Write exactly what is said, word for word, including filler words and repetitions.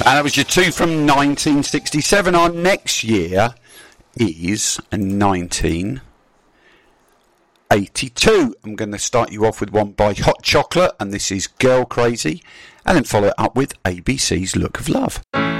And that was your two from nineteen sixty-seven. Our next year is nineteen eighty-two. I'm going to start you off with one by Hot Chocolate, and this is Girl Crazy, and then follow it up with A B C's Look of Love.